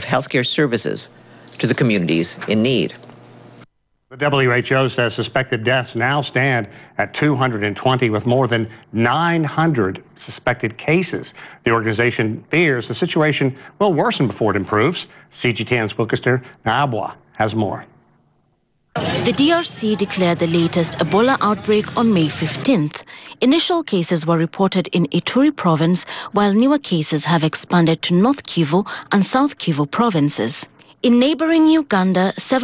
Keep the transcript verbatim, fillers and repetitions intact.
healthcare services to the communities in need. The W H O says suspected deaths now stand at two hundred twenty, with more than nine hundred suspected cases. The organization fears the situation will worsen before it improves. C G T N's Wilkester Naabwa has more. The D R C declared the latest Ebola outbreak on May fifteenth. Initial cases were reported in Ituri province, while newer cases have expanded to North Kivu and South Kivu provinces. In neighboring Uganda, seven